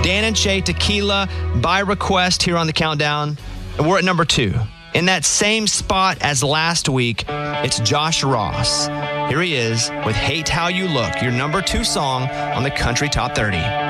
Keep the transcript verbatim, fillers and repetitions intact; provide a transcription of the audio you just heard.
Dan and Shay, Tequila, by request here on the countdown. And we're at number two. In that same spot as last week, it's Josh Ross. Here he is with Hate How You Look, your number two song on the Country Top thirty.